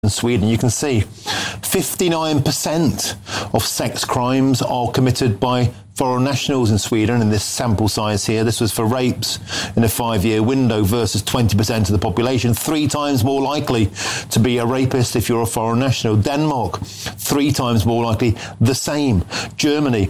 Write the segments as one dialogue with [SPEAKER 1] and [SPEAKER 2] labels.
[SPEAKER 1] in Sweden, you can see 59% of sex crimes are committed by foreign nationals in Sweden in this sample size here. This was for rapes in a 5-year window versus 20% of the population. 3 times more likely to be a rapist if you're a foreign national. Denmark, 3 times more likely, the same. Germany,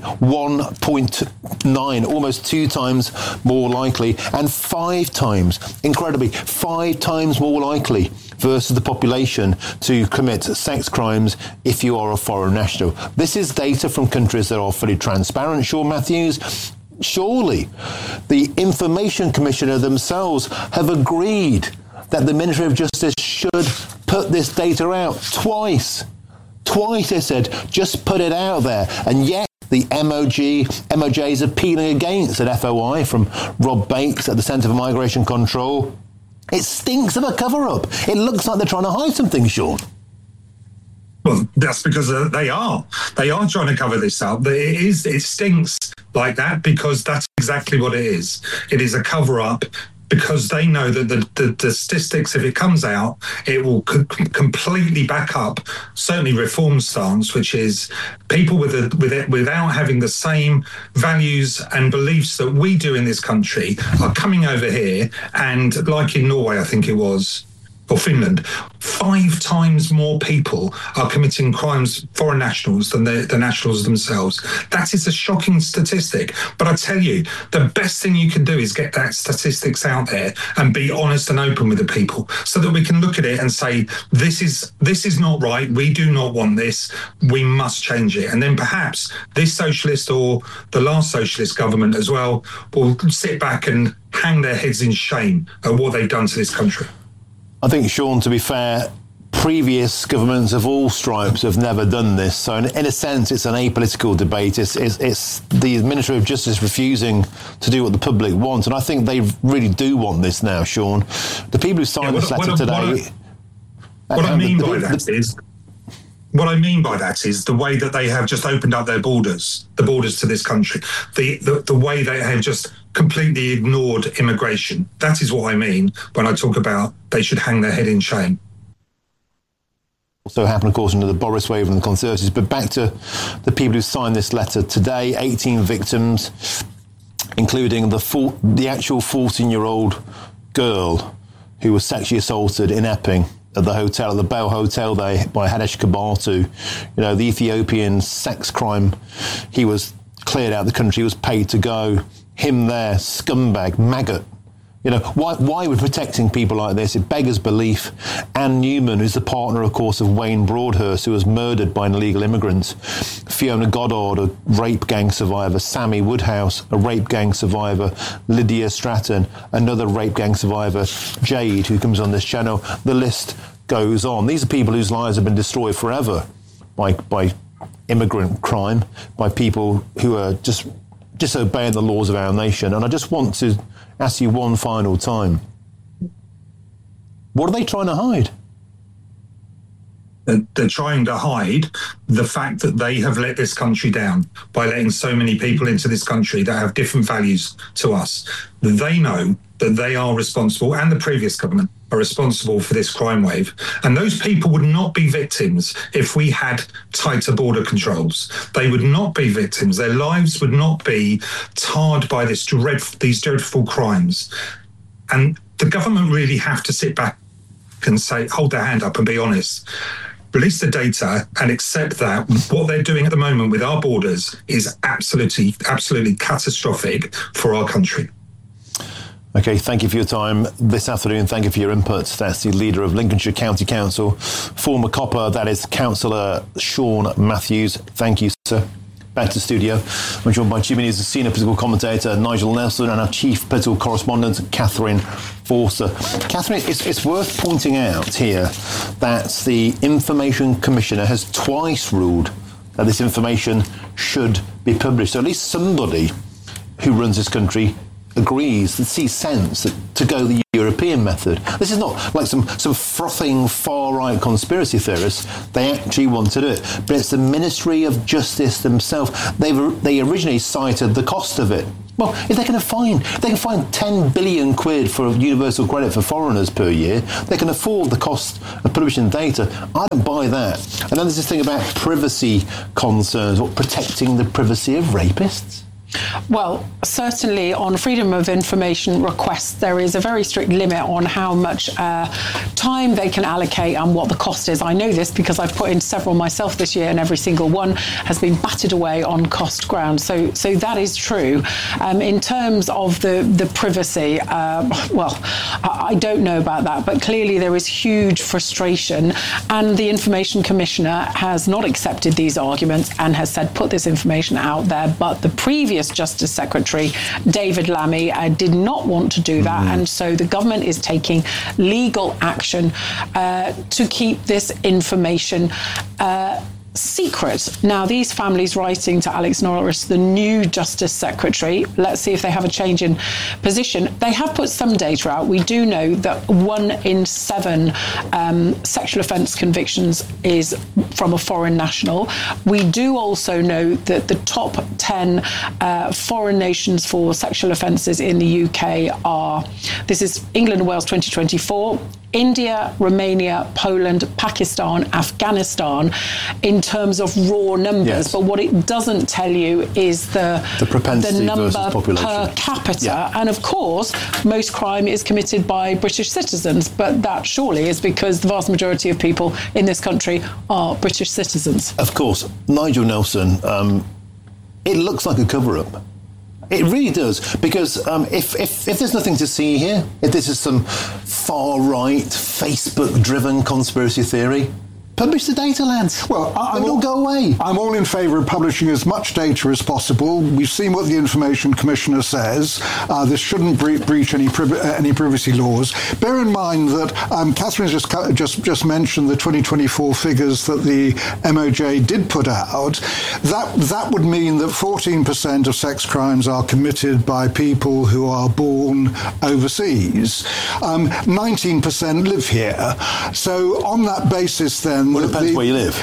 [SPEAKER 1] 1.9, almost 2 times more likely, and 5 times, incredibly, 5 times more likely versus the population to commit sex crimes if you are a foreign national. This is data from countries that are fully transparent, Sean Matthews. Surely the Information Commissioner themselves have agreed that the Ministry of Justice should put this data out twice. Twice, they said, just put it out there. And yet the MOJ is appealing against an FOI from Rob Bates at the Centre for Migration Control. It stinks of a cover-up. It looks like they're trying to hide something, Sean.
[SPEAKER 2] Well, that's because they are. They are trying to cover this up. It stinks like that because that's exactly what it is. It is a cover-up because they know that the statistics, if it comes out, it will completely back up, certainly Reform's stance, which is people without having the same values and beliefs that we do in this country are coming over here, and like in Norway, I think it was, or Finland, 5 times more people are committing crimes, foreign nationals, than the nationals themselves. That is a shocking statistic. But I tell you, the best thing you can do is get that statistics out there and be honest and open with the people so that we can look at it and say, this is not right. We do not want this. We must change it. And then perhaps this socialist or the last socialist government as well will sit back and hang their heads in shame at what they've done to this country.
[SPEAKER 1] I think, Sean, to be fair, previous governments of all stripes have never done this. So in a sense, it's an apolitical debate. It's the Ministry of Justice refusing to do what the public wants. And I think they really do want this now, Sean. The people who signed this letter today...
[SPEAKER 2] What I mean by that is the way that they have just opened up their borders, the borders to this country, the way they have just completely ignored immigration. That is what I mean when I talk about they should hang their head in shame.
[SPEAKER 1] Also happened, of course, under the Boris wave and the Conservatives. But back to the people who signed this letter today, 18 victims, including the actual 14-year-old girl who was sexually assaulted in Epping at the hotel, at the Bell Hotel there by Hadesh Kabatu. You know, the Ethiopian sex crime. He was cleared out of the country. He was paid to go. Him there, scumbag, maggot. You know, why we're protecting people like this? It beggars belief. Anne Newman, who's the partner, of course, of Wayne Broadhurst, who was murdered by an illegal immigrant. Fiona Goddard, a rape gang survivor. Sammy Woodhouse, a rape gang survivor. Lydia Stratton, another rape gang survivor. Jade, who comes on this channel. The list goes on. These are people whose lives have been destroyed forever by immigrant crime, by people who are just disobeying the laws of our nation. And I just want to ask you one final time. What are they trying to hide?
[SPEAKER 2] They're trying to hide the fact that they have let this country down by letting so many people into this country that have different values to us. They know that they are responsible, and the previous government are responsible for this crime wave. And those people would not be victims if we had tighter border controls. They would not be victims. Their lives would not be tarred by these dreadful crimes. And the government really have to sit back and say, hold their hand up and be honest. Release the data and accept that what they're doing at the moment with our borders is absolutely catastrophic for our country.
[SPEAKER 1] OK, thank you for your time this afternoon. Thank you for your input. That's the leader of Lincolnshire County Council, former copper, that is Councillor Sean Matthews. Thank you, sir. Back to the studio. I'm joined by GB News' senior political commentator, Nigel Nelson, and our chief political correspondent, Catherine Forster. Catherine, it's worth pointing out here that the Information Commissioner has twice ruled that this information should be published. So at least somebody who runs this country agrees, that sees sense to go the European method. This is not like some frothing far-right conspiracy theorists. They actually want to do it. But it's the Ministry of Justice themselves. They originally cited the cost of it. Well, if they can find 10 billion quid for universal credit for foreigners per year, they can afford the cost of publishing data. I don't buy that. And then there's this thing about privacy concerns, or protecting the privacy of rapists.
[SPEAKER 3] Well, certainly on freedom of information requests, there is a very strict limit on how much time they can allocate and what the cost is. I know this because I've put in several myself this year, and every single one has been battered away on cost grounds. So that is true. In terms of the privacy, well, I don't know about that, but clearly there is huge frustration, and the Information Commissioner has not accepted these arguments and has said, put this information out there. But the previous Justice Secretary, David Lammy, did not want to do that, and so the government is taking legal action to keep this information secret. Now, these families writing to Alex Norris, the new Justice Secretary, let's see if they have a change in position. They have put some data out. We do know that 1 in 7 sexual offence convictions is from a foreign national. We do also know that the top 10 foreign nations for sexual offences in the UK are, this is England and Wales 2024, India, Romania, Poland, Pakistan, Afghanistan, in terms of raw numbers. Yes. But what it doesn't tell you is the number per capita. Yeah. And of course, most crime is committed by British citizens, but that surely is because the vast majority of people in this country are British citizens.
[SPEAKER 1] Of course, Nigel Nelson, it looks like a cover-up. It really does, because if there's nothing to see here, if this is some far-right, Facebook-driven conspiracy theory, publish the data, lads. Well, it'll go away.
[SPEAKER 4] I'm all in favour of publishing as much data as possible. We've seen what the Information Commissioner says. This shouldn't breach any privacy laws. Bear in mind that Catherine just mentioned the 2024 figures that the MOJ did put out. That would mean that 14% of sex crimes are committed by people who are born overseas. 19% live here. So on that basis, then.
[SPEAKER 1] Well, it depends where you live.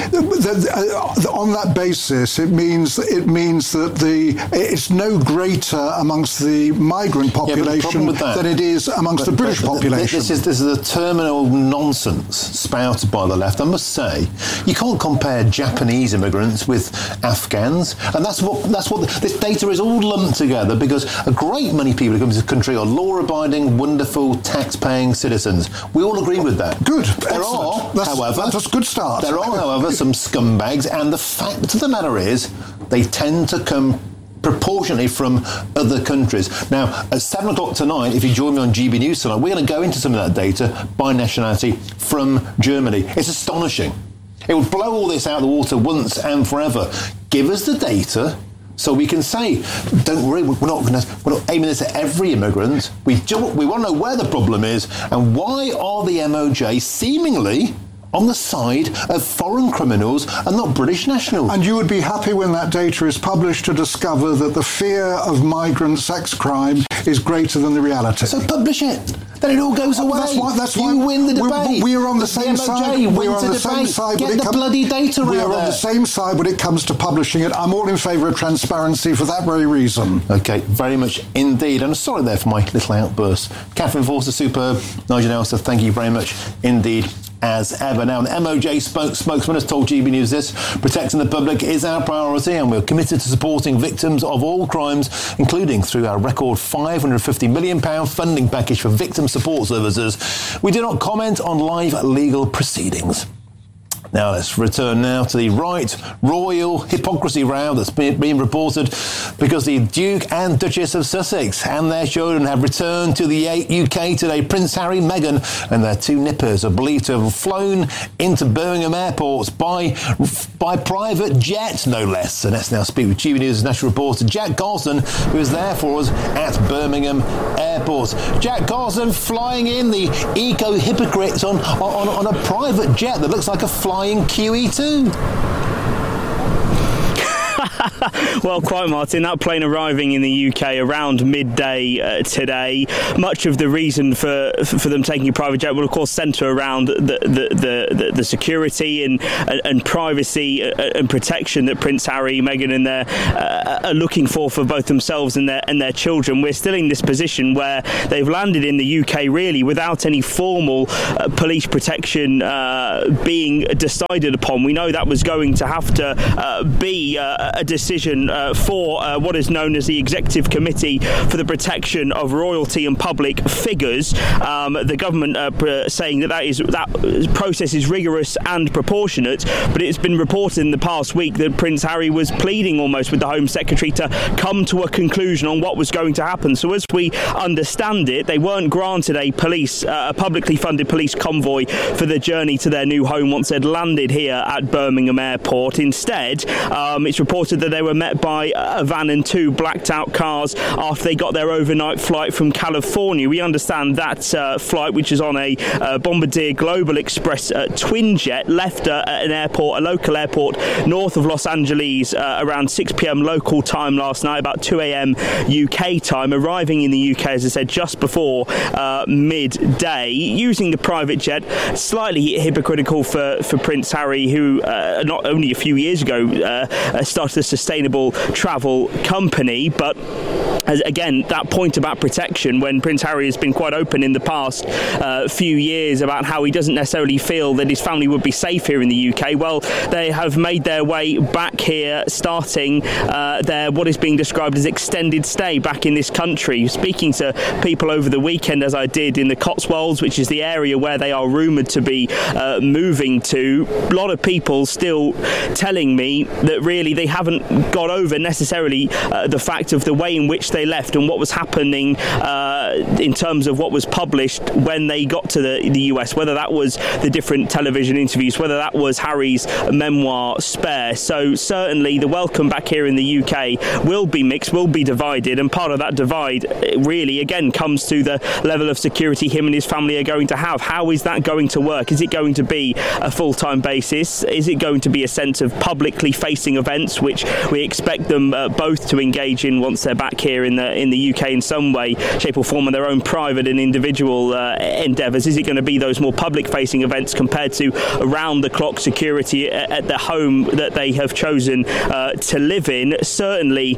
[SPEAKER 4] On that basis, it means that it's no greater amongst the migrant population than it is amongst the British population.
[SPEAKER 1] This is a terminal nonsense spouted by the left. I must say, you can't compare Japanese immigrants with Afghans, and that's what this data is all lumped together, because a great many people who come to this country are law-abiding, wonderful, tax-paying citizens. We all agree with that.
[SPEAKER 4] Good.
[SPEAKER 1] There are, however, that's a good start. There are, however, some scumbags, and the fact of the matter is they tend to come proportionately from other countries. Now, at 7 o'clock tonight, if you join me on GB News tonight, we're going to go into some of that data by nationality from Germany. It's astonishing. It would blow all this out of the water once and forever. Give us the data so we can say, don't worry, we're not aiming this at every immigrant. We want to know where the problem is, and why are the MOJ seemingly on the side of foreign criminals and not British nationals.
[SPEAKER 4] And you would be happy when that data is published to discover that the fear of migrant sex crime is greater than the reality.
[SPEAKER 1] So publish it. Then it all goes away. That's why you win the debate.
[SPEAKER 4] We are on the same side. We are on the same side.
[SPEAKER 1] Get the bloody data out there.
[SPEAKER 4] We are on the same side when it comes to publishing it. I'm all in favour of transparency for that very reason.
[SPEAKER 1] Okay, very much indeed. And sorry there for my little outburst. Catherine Forster, superb. Nigel Nelson, thank you very much indeed. As ever. Now, an MOJ spokesman has told GB News this: protecting the public is our priority, and we're committed to supporting victims of all crimes, including through our record £550 million funding package for victim support services. We do not comment on live legal proceedings. Now, let's return now to the right royal hypocrisy row that's being reported because the Duke and Duchess of Sussex and their children have returned to the UK today. Prince Harry, Meghan and their 2 nippers are believed to have flown into Birmingham airports by private jet, no less. And let's now speak with GB News' national reporter Jack Carlson, who is there for us at Birmingham Airport. Jack Carlson flying in, the eco-hypocrites on a private jet that looks like a flying QE2.
[SPEAKER 5] Well, quite, Martin. That plane arriving in the UK around midday today. Much of the reason for them taking a private jet will, of course, centre around the security and privacy and protection that Prince Harry, Meghan, and are looking for both themselves and their children. We're still in this position where they've landed in the UK really without any formal police protection being decided upon. We know that was going to have to be a decision for what is known as the Executive Committee for the Protection of Royalty and Public Figures. The government saying that process is rigorous and proportionate, but it's been reported in the past week that Prince Harry was pleading almost with the Home Secretary to come to a conclusion on what was going to happen. So as we understand it, they weren't granted a publicly funded police convoy for the journey to their new home once they'd landed here at Birmingham Airport. Instead, it's reported that they were met by a van and two blacked out cars after they got their overnight flight from California. We understand that flight, which is on a Bombardier Global Express twin jet, left at a local airport north of Los Angeles around 6 p.m. local time last night, about 2 a.m. UK time, arriving in the UK, as I said, just before midday, using the private jet. Slightly hypocritical for Prince Harry, who not only a few years ago started a sustainable travel company, but again, that point about protection, when Prince Harry has been quite open in the past few years about how he doesn't necessarily feel that his family would be safe here in the UK. Well, they have made their way back here, starting their what is being described as extended stay back in this country. Speaking to people over the weekend, as I did, in the Cotswolds, which is the area where they are rumoured to be moving to, a lot of people still telling me that really they haven't got over necessarily the fact of the way in which they left and what was happening in terms of what was published when they got to the US, whether that was the different television interviews, whether that was Harry's memoir Spare. So certainly the welcome back here in the UK will be mixed, will be divided, and part of that divide really again comes to the level of security him and his family are going to have. How is that going to work? Is it going to be a full-time basis? Is it going to be a sense of publicly facing events, which we expect them both to engage in once they're back here in the UK in some way, shape or form, on their own private and individual endeavours? Is it going to be those more public-facing events compared to around-the-clock security at the home that they have chosen to live in? Certainly,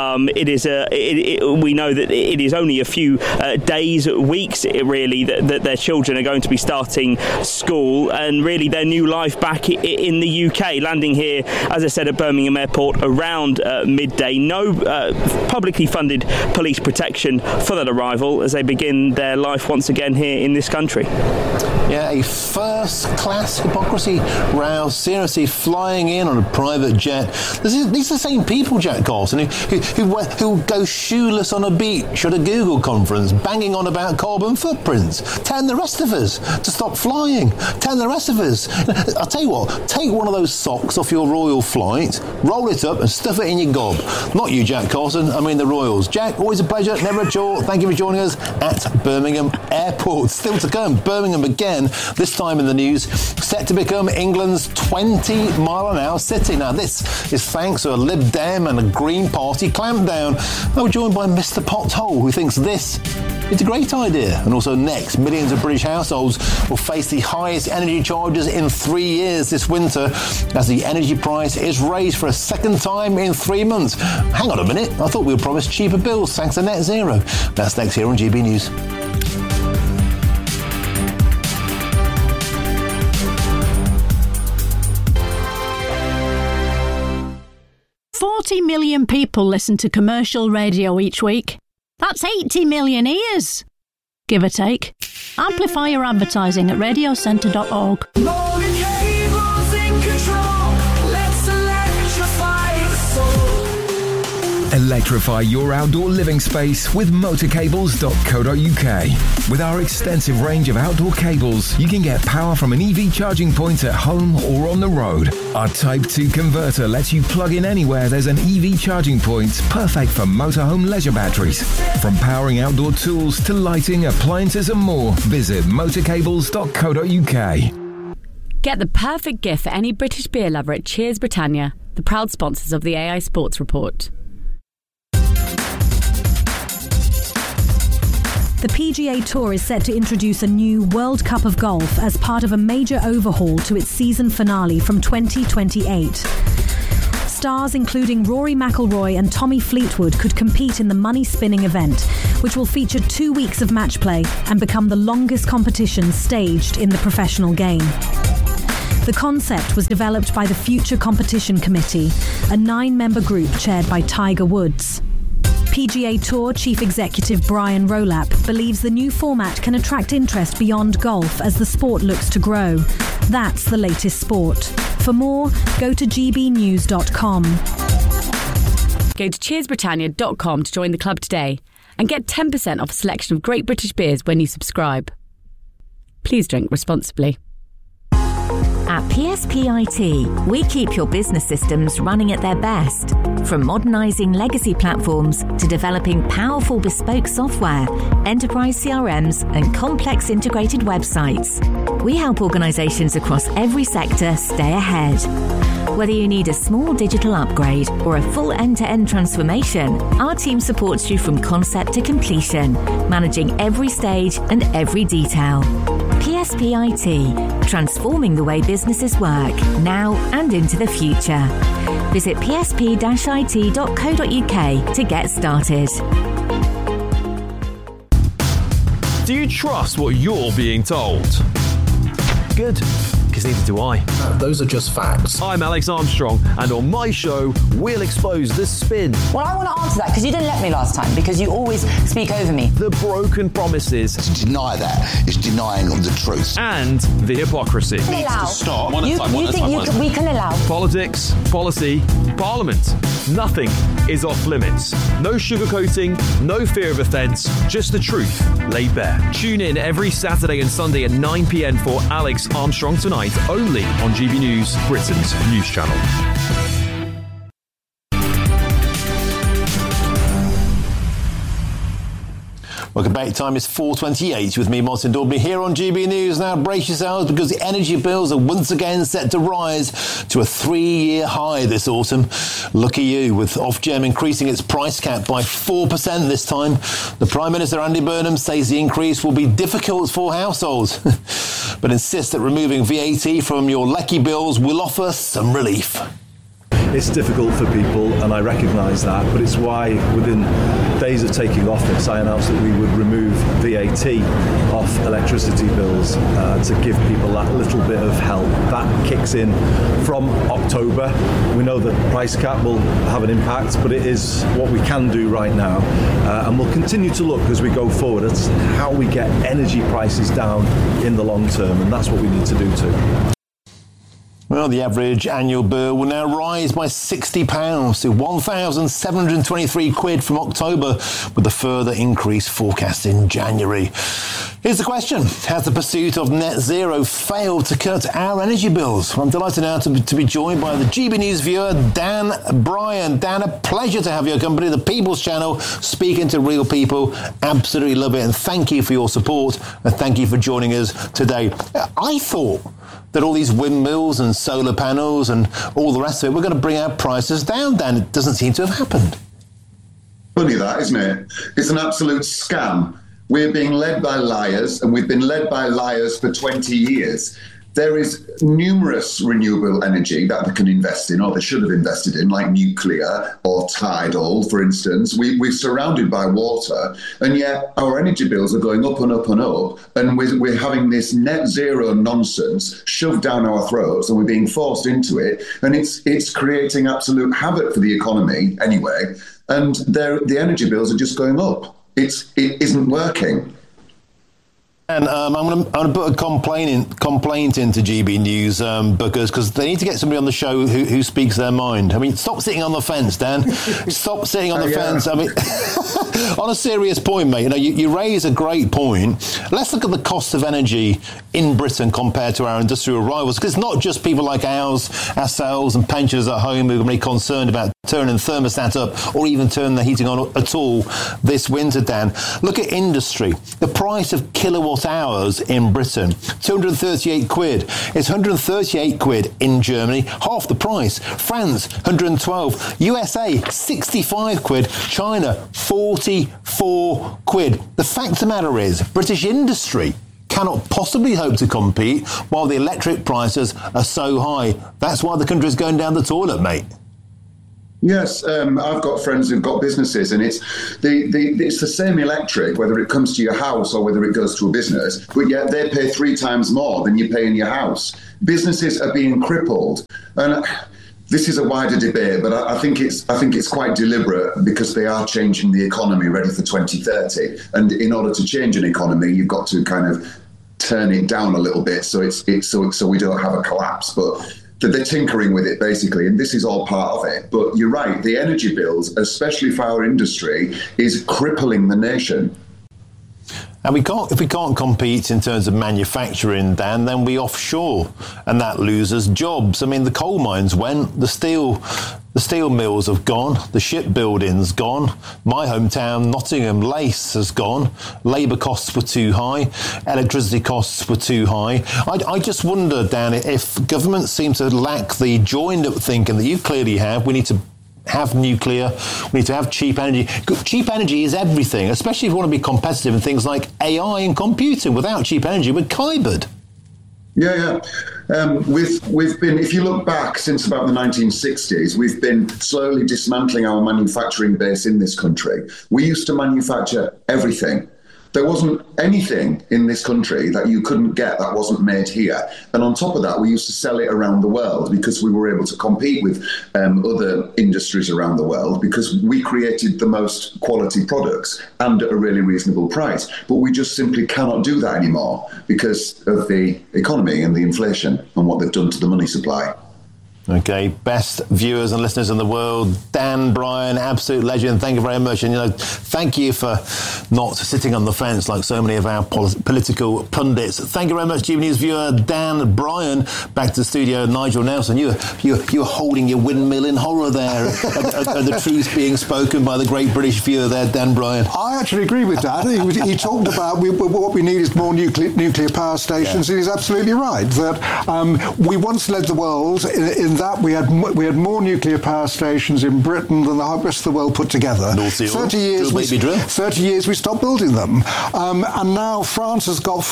[SPEAKER 5] we know that it is only a few days, weeks, really, that their children are going to be starting school, and really their new life back in the UK, landing here, as I said, at Birmingham Airport around midday. No publicly funded police protection for that arrival as they begin their life once again here in this country.
[SPEAKER 1] Yeah, a first-class hypocrisy row, seriously, flying in on a private jet. These are the same people, Jack Carlson, who go shoeless on a beach at a Google conference, banging on about carbon footprints, telling the rest of us to stop flying, telling the rest of us. I'll tell you what, take one of those socks off your royal flight, roll it up and stuff it in your gob. Not you, Jack Carlson, I mean the royals. Jack, always a pleasure, never a chore. Thank you for joining us at Birmingham Airport. Still to come, Birmingham again, this time in the news, set to become England's 20-mile-an-hour city. Now, this is thanks to a Lib Dem and a Green Party clampdown. We're joined by Mr. Pothole, who thinks this is a great idea. And also next, millions of British households will face the highest energy charges in 3 years this winter as the energy price is raised for a second time in 3 months. Hang on a minute, I thought we were promised cheaper bills thanks to net zero. That's next here on GB News.
[SPEAKER 6] $40 million people listen to commercial radio each week. That's 80 million ears, give or take. Amplify your advertising at radiocentre.org.
[SPEAKER 7] Electrify your outdoor living space with motorcables.co.uk. With our extensive range of outdoor cables, you can get power from an EV charging point at home or on the road. Our Type 2 converter lets you plug in anywhere there's an EV charging point, perfect for motorhome leisure batteries. From powering outdoor tools to lighting, appliances and more, visit motorcables.co.uk.
[SPEAKER 8] Get the perfect gift for any British beer lover at Cheers Britannia. the proud sponsors of the AI Sports Report.
[SPEAKER 9] The PGA Tour is set to introduce a new World Cup of Golf as part of a major overhaul to its season finale from 2028. Stars including Rory McIlroy and Tommy Fleetwood could compete in the money-spinning event, which will feature 2 weeks of match play and become the longest competition staged in the professional game. The concept was developed by the Future Competition Committee, a 9-member group chaired by Tiger Woods. PGA Tour Chief Executive Brian Rowlap believes the new format can attract interest beyond golf as the sport looks to grow. That's the latest sport. For more, go to gbnews.com.
[SPEAKER 8] Go to cheersbritannia.com to join the club today and get 10% off a selection of great British beers when you subscribe. Please drink responsibly.
[SPEAKER 10] At PSP IT, we keep your business systems running at their best. From modernising legacy platforms to developing powerful bespoke software, enterprise CRMs and complex integrated websites, we help organisations across every sector stay ahead. Whether you need a small digital upgrade or a full end-to-end transformation, our team supports you from concept to completion, managing every stage and every detail. PSP IT, transforming the way businesses work now and into the future. Visit psp-it.co.uk to get started.
[SPEAKER 11] Do you trust what you're being told? Good, because neither do I.
[SPEAKER 12] Those are just facts.
[SPEAKER 11] I'm Alex Armstrong, and on my show, we'll expose the spin.
[SPEAKER 13] Well, I want to answer that because you didn't let me last time, because you always speak over me.
[SPEAKER 11] The broken promises.
[SPEAKER 14] To deny that is denying the truth.
[SPEAKER 11] And the hypocrisy.
[SPEAKER 13] Allow.
[SPEAKER 11] Stop.
[SPEAKER 13] You think we can allow?
[SPEAKER 11] Politics, policy, parliament. Nothing is off limits. No sugarcoating, no fear of offence, just the truth laid bare. Tune in every Saturday and Sunday at 9 p.m. for Alex Armstrong Tonight, only on GB News, Britain's news channel.
[SPEAKER 1] Welcome back. Time is 4:28 with me, Martin Daubney, here on GB News. Now brace yourselves because the energy bills are once again set to rise to a 3-year high this autumn. Look at you, with Ofgem increasing its price cap by 4% this time. The Prime Minister, Andy Burnham, says the increase will be difficult for households, but insists that removing VAT from your lecky bills will offer some relief.
[SPEAKER 15] It's difficult for people, and I recognise that, but it's why within days of taking office I announced that we would remove VAT off electricity bills to give people that little bit of help. That kicks in from October. We know that price cap will have an impact, but it is what we can do right now, and we'll continue to look as we go forward at how we get energy prices down in the long term, and that's what we need to do too.
[SPEAKER 1] Well, the average annual bill will now rise by £60 to £1,723 from October, with a further increase forecast in January. Here's the question: has the pursuit of net zero failed to cut our energy bills? I'm delighted now to be joined by the GB News viewer, Dan Bryan. Dan, a pleasure to have your company, the People's Channel, speaking to real people. Absolutely love it, and thank you for your support, and thank you for joining us today. I thought that all these windmills and solar panels and all the rest of it were going to bring our prices down, Dan. It doesn't seem to have happened.
[SPEAKER 16] Funny that, isn't it? It's an absolute scam. We're being led by liars, and we've been led by liars for 20 years. There is numerous renewable energy that they can invest in, or they should have invested in, like nuclear or tidal, for instance. We're surrounded by water, and yet our energy bills are going up and up and up, and we're having this net zero nonsense shoved down our throats, and we're being forced into it, and it's creating absolute havoc for the economy anyway, and the energy bills are just going up. It isn't working.
[SPEAKER 1] And I'm going to put a complaint into GB News because they need to get somebody on the show who speaks their mind. I mean, stop sitting on the fence, Dan. Stop sitting on the fence. I mean, on a serious point, mate, you raise a great point. Let's look at the cost of energy in Britain compared to our industrial rivals, because it's not just people like ourselves and pensioners at home who are really concerned about turning the thermostat up or even turning the heating on at all this winter, Dan. Look at industry. The price of kilowatt kilowatt hours in Britain. 238 quid. It's 138 quid in Germany, half the price. France, 112. USA, 65 quid. China, 44 quid. The fact of the matter is, British industry cannot possibly hope to compete while the electric prices are so high. That's why the country's going down the toilet, mate.
[SPEAKER 16] Yes, I've got friends who've got businesses, and it's the same electric, whether it comes to your house or whether it goes to a business, but yet they pay 3 times more than you pay in your house. Businesses are being crippled, and this is a wider debate, but I think it's quite deliberate because they are changing the economy ready for 2030, and in order to change an economy, you've got to kind of turn it down a little bit so so we don't have a collapse, but they're tinkering with it basically, and this is all part of it. But you're right, the energy bills, especially for our industry, is crippling the nation.
[SPEAKER 1] And if we can't compete in terms of manufacturing, Dan, then we offshore, and that loses jobs. I mean, the coal mines went, the steel mills have gone, the shipbuilding's gone. My hometown, Nottingham, Lace, has gone. Labour costs were too high, electricity costs were too high. I just wonder, Dan, if governments seem to lack the joined-up thinking that you clearly have. We need to have nuclear, we need to have cheap energy. Cheap energy is everything, especially if we want to be competitive in things like AI and computing. Without cheap energy, we're kibbered.
[SPEAKER 16] Yeah. We've been, if you look back since about the 1960s, we've been slowly dismantling our manufacturing base in this country. We used to manufacture everything. There wasn't anything in this country that you couldn't get that wasn't made here. And on top of that, we used to sell it around the world because we were able to compete with other industries around the world because we created the most quality products and at a really reasonable price. But we just simply cannot do that anymore because of the economy and the inflation and what they've done to the money supply.
[SPEAKER 1] Okay, best viewers and listeners in the world, Dan Bryan, absolute legend. Thank you very much. And, thank you for not sitting on the fence like so many of our political pundits. Thank you very much, GB News viewer Dan Bryan. Back to the studio, Nigel Nelson. You were holding your windmill in horror there at the truth being spoken by the great British viewer there, Dan Bryan.
[SPEAKER 4] I actually agree with Dan. He talked about what we need is more nuclear power stations, and he's absolutely right that we once led the world in that we had more nuclear power stations in Britain than the rest of the world put together. 30 years we stopped building them, and now France has got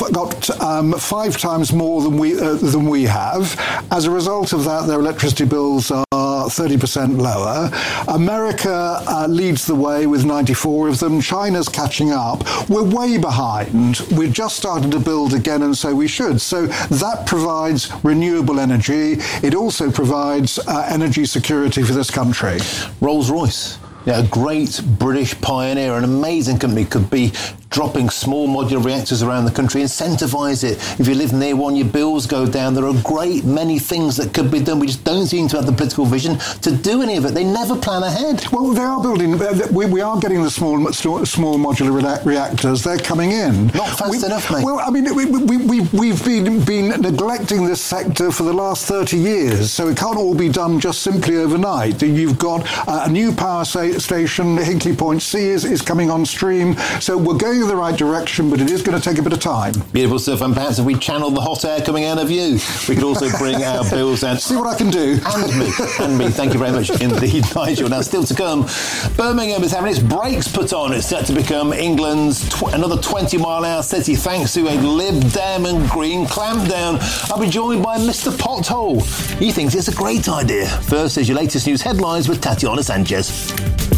[SPEAKER 4] 5 times more than we have. As a result of that, their electricity bills are 30% lower. America leads the way with 94 of them. China's catching up. We're way behind. We're just starting to build again, and so we should. So that provides renewable energy. It also provides energy security for this country.
[SPEAKER 1] Rolls-Royce, a great British pioneer, an amazing company, could be dropping small modular reactors around the country, incentivise it. If you live near one, your bills go down. There are a great many things that could be done. We just don't seem to have the political vision to do any of it. They never plan ahead.
[SPEAKER 4] Well, they are building. We are getting the small modular reactors. They're coming in.
[SPEAKER 1] Not fast enough, mate.
[SPEAKER 4] Well, I mean, we've been neglecting this sector for the last 30 years, so it can't all be done just simply overnight. You've got a new power station, Hinkley Point C is coming on stream, so we're going in the right direction, but it is going to take a bit of time.
[SPEAKER 1] Beautiful stuff, and perhaps if we channel the hot air coming out of you, we could also bring our bills down.
[SPEAKER 4] See what I can do.
[SPEAKER 1] And me. Thank you very much indeed, Nigel. Now, still to come, Birmingham is having its brakes put on. It's set to become England's another 20-mile-an-hour city thanks to a Lib Dem and Green clampdown. I'll be joined by Mr. Pothole. He thinks it's a great idea. First is your latest news headlines with Tatiana Sanchez.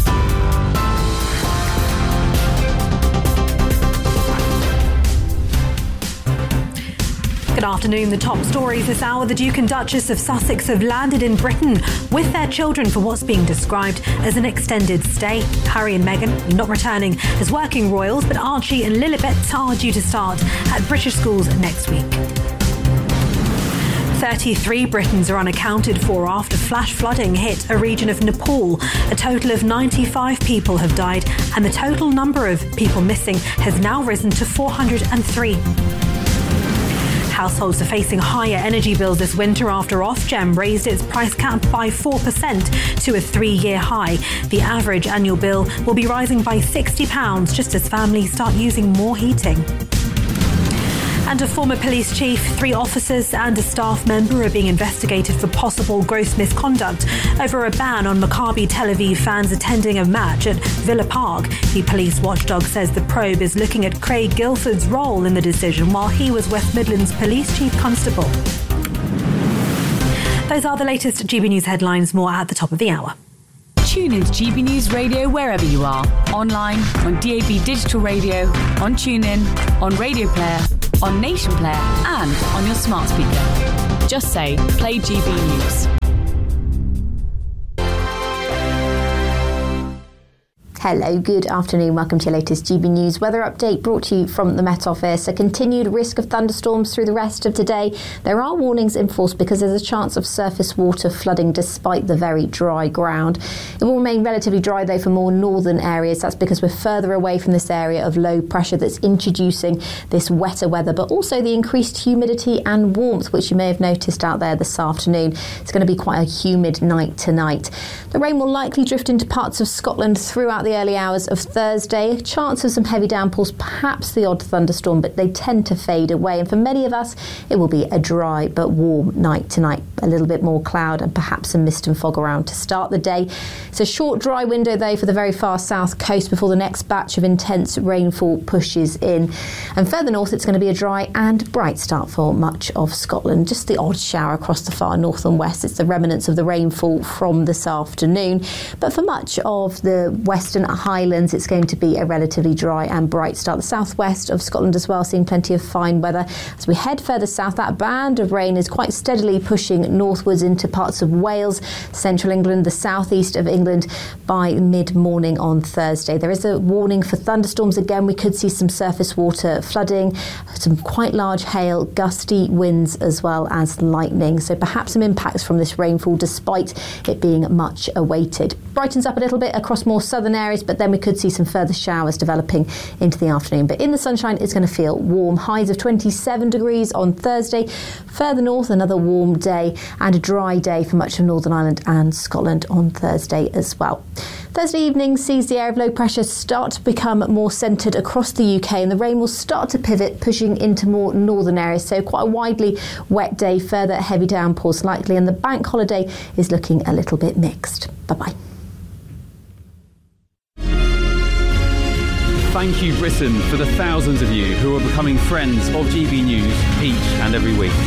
[SPEAKER 9] Good afternoon. The top stories this hour. The Duke and Duchess of Sussex have landed in Britain with their children for what's being described as an extended stay. Harry and Meghan not returning as working royals, but Archie and Lilibet are due to start at British schools next week. 33 Britons are unaccounted for after flash flooding hit a region of Nepal. A total of 95 people have died, and the total number of people missing has now risen to 403. Households are facing higher energy bills this winter after Ofgem raised its price cap by 4% to a 3-year high. The average annual bill will be rising by £60 just as families start using more heating. And a former police chief, 3 officers and a staff member are being investigated for possible gross misconduct over a ban on Maccabi Tel Aviv fans attending a match at Villa Park. The police watchdog says the probe is looking at Craig Guilford's role in the decision while he was West Midlands Police Chief Constable. Those are the latest GB News headlines, more at the top of the hour.
[SPEAKER 8] Tune in to GB News Radio wherever you are. Online, on DAB Digital Radio, on TuneIn, on Radio Player, on Nation Player and on your smart speaker. Just say, play GB News.
[SPEAKER 12] Hello, good afternoon. Welcome to your latest GB News weather update brought to you from the Met Office. A continued risk of thunderstorms through the rest of today. There are warnings in force because there's a chance of surface water flooding despite the very dry ground. It will remain relatively dry though for more northern areas. That's because we're further away from this area of low pressure that's introducing this wetter weather, but also the increased humidity and warmth, which you may have noticed out there this afternoon. It's going to be quite a humid night tonight. The rain will likely drift into parts of Scotland throughout the early hours of Thursday. A chance of some heavy downpours, perhaps the odd thunderstorm, but they tend to fade away. And for many of us, it will be a dry but warm night tonight. A little bit more cloud and perhaps some mist and fog around to start the day. It's a short dry window though for the very far south coast before the next batch of intense rainfall pushes in. And further north, it's going to be a dry and bright start for much of Scotland. Just the odd shower across the far north and west. It's the remnants of the rainfall from this afternoon. But for much of the western Highlands, it's going to be a relatively dry and bright start. The southwest of Scotland as well, seeing plenty of fine weather. As we head further south, that band of rain is quite steadily pushing northwards into parts of Wales, central England, the southeast of England by mid-morning on Thursday. There is a warning for thunderstorms again. We could see some surface water flooding, some quite large hail, gusty winds as well as lightning. So perhaps some impacts from this rainfall despite it being much awaited. Brightens up a little bit across more southern areas, but then we could see some further showers developing into the afternoon. But in the sunshine, it's going to feel warm. Highs of 27 degrees on Thursday. Further north, another warm day and a dry day for much of Northern Ireland and Scotland on Thursday as well. Thursday evening sees the area of low pressure start to become more centred across the UK, and the rain will start to pivot, pushing into more northern areas. So quite a widely wet day, further heavy downpours likely, and the bank holiday is looking a little bit mixed. Bye-bye.
[SPEAKER 17] Thank you, Britain, for the thousands of you who are becoming friends of GB News each and every week.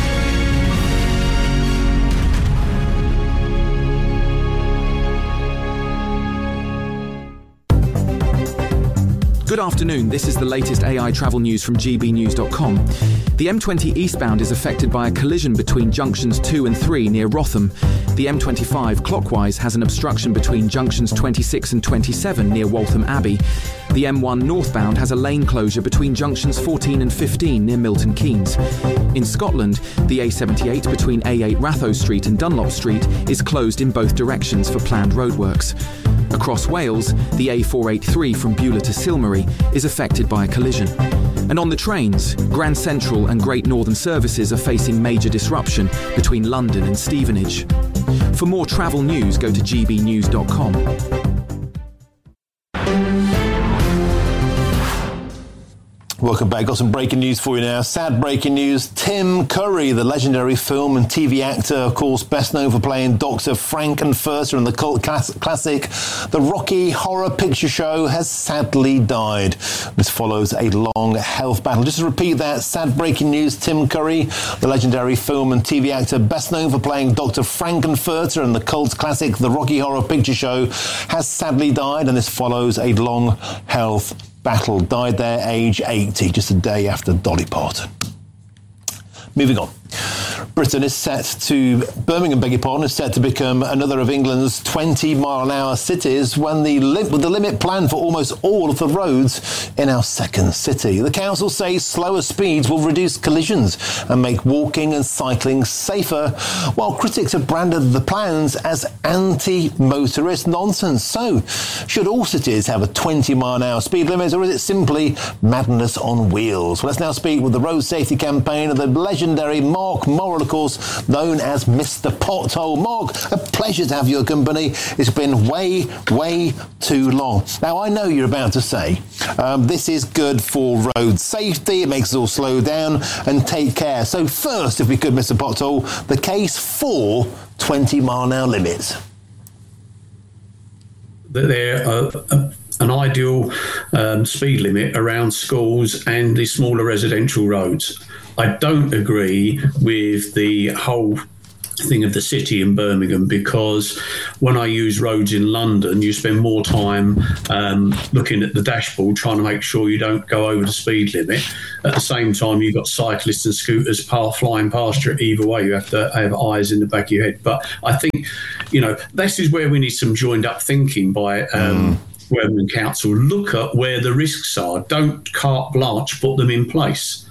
[SPEAKER 18] Good afternoon, this is the latest AI travel news from gbnews.com. The M20 eastbound is affected by a collision between junctions 2 and 3 near Rotham. The M25 clockwise has an obstruction between junctions 26 and 27 near Waltham Abbey. The M1 northbound has a lane closure between junctions 14 and 15 near Milton Keynes. In Scotland, the A78 between A8 Ratho Street and Dunlop Street is closed in both directions for planned roadworks. Across Wales, the A483 from Beulah to Silmery is affected by a collision. And on the trains, Grand Central and Great Northern services are facing major disruption between London and Stevenage. For more travel news, go to gbnews.com.
[SPEAKER 1] Welcome back. Got some breaking news for you now. Sad breaking news. Tim Curry, the legendary film and TV actor, of course, best known for playing Dr. Frankenfurter in the cult classic The Rocky Horror Picture Show, has sadly died. This follows a long health battle. Just to repeat that, sad breaking news. Tim Curry, the legendary film and TV actor, best known for playing Dr. Frankenfurter in the cult classic The Rocky Horror Picture Show, has sadly died, and this follows a long health battle. Died there, age 80, just a day after Dolly Parton. Moving on. Birmingham is set to become another of England's 20-mile-an-hour cities with the limit planned for almost all of the roads in our second city. The council says slower speeds will reduce collisions and make walking and cycling safer, while critics have branded the plans as anti-motorist nonsense. So, should all cities have a 20-mile-an-hour speed limit, or is it simply madness on wheels? Well, let's now speak with the road safety campaigner, the legendary Mark Morris, Morrill, of course, known as Mr. Pothole. Mark, a pleasure to have your company. It's been way, way too long. Now, I know you're about to say this is good for road safety. It makes us all slow down and take care. So first, if we could, Mr. Pothole, the case for 20-mile-an-hour limits.
[SPEAKER 19] They're an ideal speed limit around schools and the smaller residential roads. I don't agree with the whole thing of the city in Birmingham, because when I use roads in London, you spend more time looking at the dashboard trying to make sure you don't go over the speed limit. At the same time, you've got cyclists and scooters flying past you. Either way, you have to have eyes in the back of your head. But I think, this is where we need some joined up thinking by Birmingham Council. Look at where the risks are. Don't carte blanche put them in place.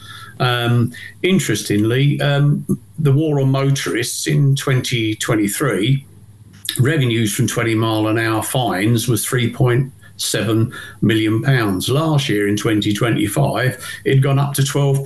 [SPEAKER 19] Interestingly, the war on motorists in 2023, revenues from 20-mile-an-hour fines was £3.7 million. Last year in 2025, it'd gone up to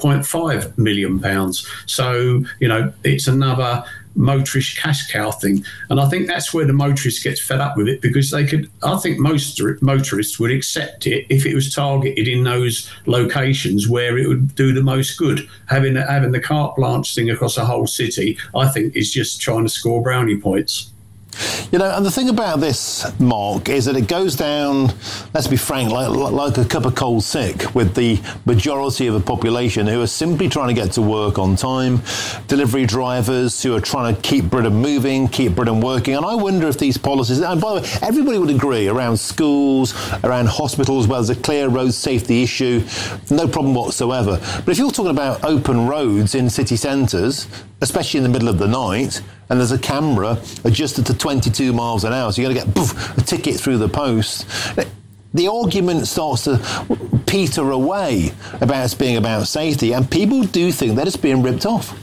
[SPEAKER 19] £12.5 million. So, it's another motorist cash cow thing. And I think that's where the motorist gets fed up with it, because I think most motorists would accept it if it was targeted in those locations where it would do the most good. Having the carte blanche thing across a whole city, I think, is just trying to score brownie points.
[SPEAKER 1] And the thing about this, Mark, is that it goes down, let's be frank, like a cup of cold sick, with the majority of the population who are simply trying to get to work on time, delivery drivers who are trying to keep Britain moving, keep Britain working. And I wonder if these policies, and by the way, everybody would agree around schools, around hospitals, where there's a clear road safety issue, no problem whatsoever. But if you're talking about open roads in city centres, especially in the middle of the night, and there's a camera adjusted to 22 miles an hour, so you're going to get a ticket through the post. The argument starts to peter away about it being about safety, and people do think that it's being ripped off.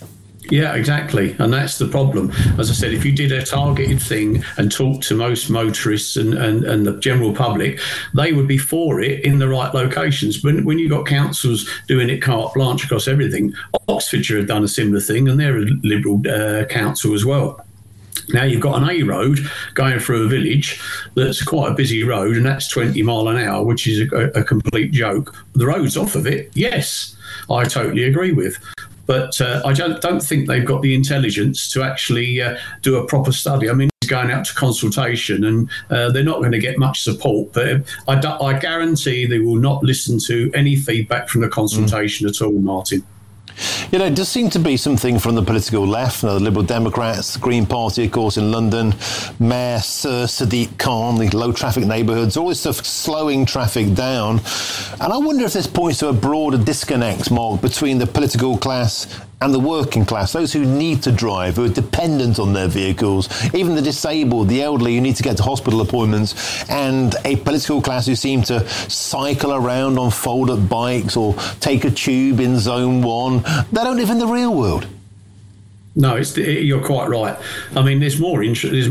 [SPEAKER 19] Yeah, exactly. And that's the problem. As I said, if you did a targeted thing and talked to most motorists and the general public, they would be for it in the right locations. When you got councils doing it carte blanche across everything, Oxfordshire have done a similar thing, and they're a Liberal council as well. Now you've got an A road going through a village that's quite a busy road, and that's 20 mile an hour, which is a complete joke. The road's off of it, yes, I totally agree with. But I don't think they've got the intelligence to actually do a proper study. I mean, it's going out to consultation, and they're not going to get much support. But I guarantee they will not listen to any feedback from the consultation at all, Martin.
[SPEAKER 1] It does seem to be something from the political left, the Liberal Democrats, the Green Party, of course, in London, Mayor Sir Sadiq Khan, the low traffic neighbourhoods, all this stuff slowing traffic down. And I wonder if this points to a broader disconnect, Mark, between the political class and the working class, those who need to drive, who are dependent on their vehicles, even the disabled, the elderly who need to get to hospital appointments, and a political class who seem to cycle around on fold-up bikes or take a tube in Zone 1. They don't live in the real world.
[SPEAKER 19] No, you're quite right. I mean, there's more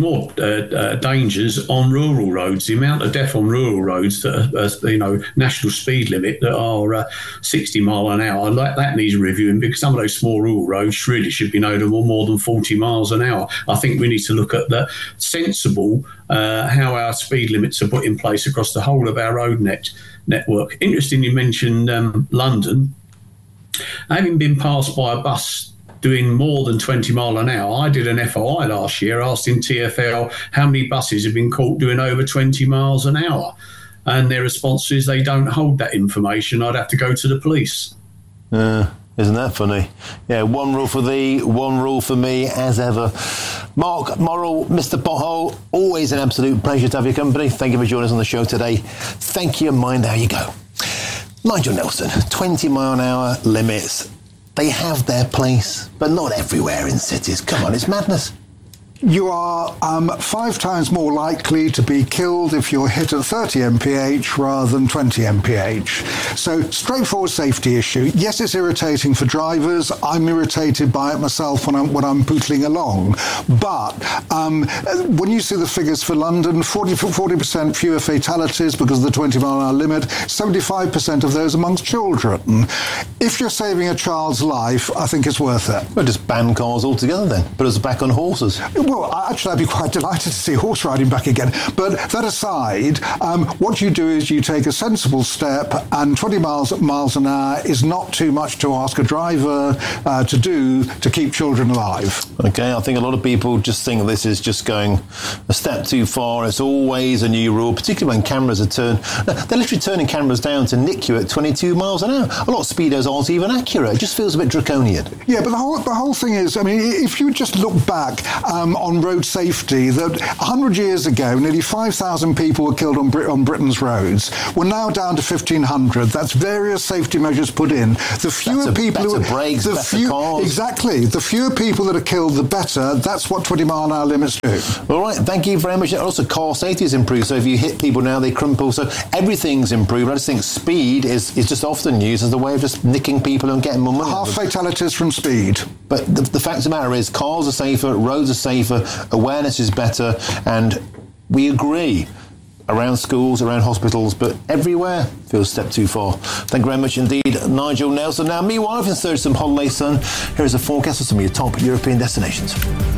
[SPEAKER 19] dangers on rural roads. The amount of death on rural roads that are, national speed limit that are 60 mile an hour, that needs reviewing, because some of those small rural roads really should be no more than 40 miles an hour. I think we need to look at the sensible how our speed limits are put in place across the whole of our road network. Interesting, you mentioned London. Having been passed by a bus doing more than 20 mile an hour, I did an FOI last year asking TfL how many buses have been caught doing over 20 miles an hour. And their response is they don't hold that information. I'd have to go to the police.
[SPEAKER 1] Isn't that funny? Yeah, one rule for thee, one rule for me, as ever. Mark Morrill, Mr. Pothole, always an absolute pleasure to have your company. Thank you for joining us on the show today. Thank you, and mind how you go. Nigel Nelson, 20 mile an hour limits. They have their place, but not everywhere in cities. Come on, it's madness.
[SPEAKER 4] you are 5 times more likely to be killed if you're hit at 30 mph rather than 20 mph. So, straightforward safety issue. Yes, it's irritating for drivers. I'm irritated by it myself when I'm pootling along. But when you see the figures for London, 40% fewer fatalities because of the 20-mile-an-hour limit, 75% of those amongst children. If you're saving a child's life, I think it's worth it.
[SPEAKER 1] Well, just ban cars altogether then. Put us back on horses.
[SPEAKER 4] Well, actually, I'd be quite delighted to see horse riding back again. But that aside, what you do is you take a sensible step, and 20 miles an hour is not too much to ask a driver to do to keep children alive.
[SPEAKER 1] Okay, I think a lot of people just think this is just going a step too far. It's always a new rule, particularly when cameras are turned. They're literally turning cameras down to nick you at 22 miles an hour. A lot of speedos aren't even accurate. It just feels a bit draconian.
[SPEAKER 4] Yeah, but the whole thing is, I mean, if you just look back on road safety, that 100 years ago, nearly 5,000 people were killed on Britain's roads. We're now down to 1,500. That's various safety measures put in. The fewer people
[SPEAKER 1] better brakes, better cars.
[SPEAKER 4] Exactly. The fewer people that are killed, the better. That's what 20-mile-an-hour limits do.
[SPEAKER 1] All right, thank you very much. Also, car safety has improved. So if you hit people now, they crumple. So everything's improved. I just think speed is just often used as a way of just nicking people and getting more money.
[SPEAKER 4] Half fatalities from speed.
[SPEAKER 1] But the fact of the matter is, cars are safer, roads are safer, awareness is better, and we agree. Around schools, around hospitals, but everywhere feels a step too far. Thank you very much indeed, Nigel Nelson. Now, meanwhile, in search of some holiday sun, here is a forecast of some of your top European destinations.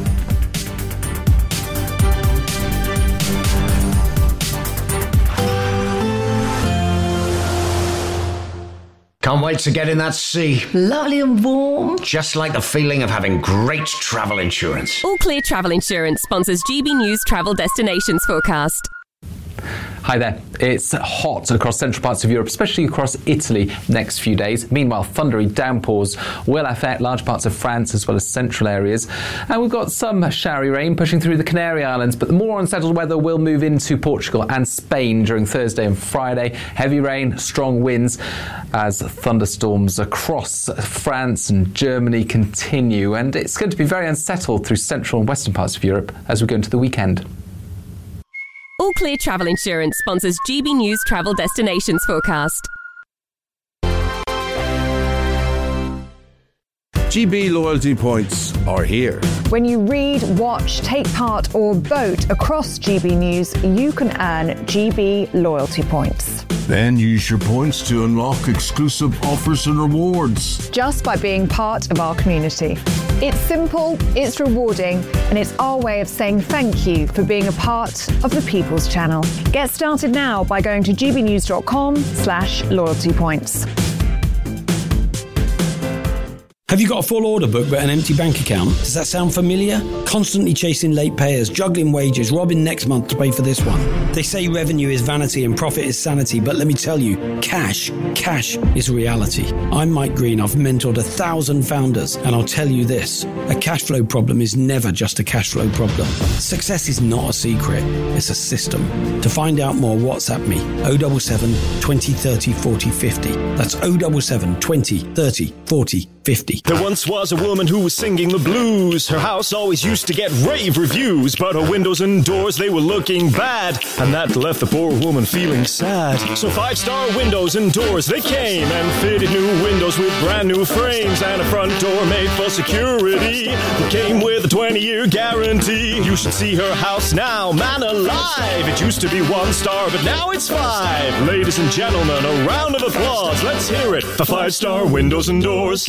[SPEAKER 20] Can't wait to get in that sea.
[SPEAKER 21] Lovely and warm.
[SPEAKER 20] Just like the feeling of having great travel insurance.
[SPEAKER 22] All Clear Travel Insurance sponsors GB News Travel Destinations Forecast.
[SPEAKER 23] Hi there. It's hot across central parts of Europe, especially across Italy next few days. Meanwhile, thundery downpours will affect large parts of France as well as central areas. And we've got some showery rain pushing through the Canary Islands, but the more unsettled weather will move into Portugal and Spain during Thursday and Friday. Heavy rain, strong winds as thunderstorms across France and Germany continue. And it's going to be very unsettled through central and western parts of Europe as we go into the weekend.
[SPEAKER 22] All Clear Travel Insurance sponsors GB News Travel Destinations Forecast.
[SPEAKER 24] GB loyalty points are here.
[SPEAKER 25] When you read, watch, take part or vote across GB News, you can earn GB loyalty points.
[SPEAKER 24] Then use your points to unlock exclusive offers and rewards.
[SPEAKER 25] Just by being part of our community. It's simple, it's rewarding, and it's our way of saying thank you for being a part of the People's Channel. Get started now by going to gbnews.com/loyalty points.
[SPEAKER 26] Have you got a full order book but an empty bank account? Does that sound familiar? Constantly chasing late payers, juggling wages, robbing next month to pay for this one. They say revenue is vanity and profit is sanity, but let me tell you, cash is reality. I'm Mike Green. I've mentored 1,000 founders, and I'll tell you this, a cash flow problem is never just a cash flow problem. Success is not a secret, it's a system. To find out more, WhatsApp me, 077 20 30 40 50. That's 077 20 30 40 50.
[SPEAKER 27] There once was a woman who was singing the blues. Her house always used to get rave reviews, but her windows and doors, they were looking bad, and that left the poor woman feeling sad. So 5-star windows and doors, they came and fitted new windows with brand new frames and a front door made for security. It came with a 20-year guarantee. You should see her house now, man alive. It used to be 1 star, but now it's 5. Ladies and gentlemen, a round of applause. Let's hear it for 5-star windows and doors.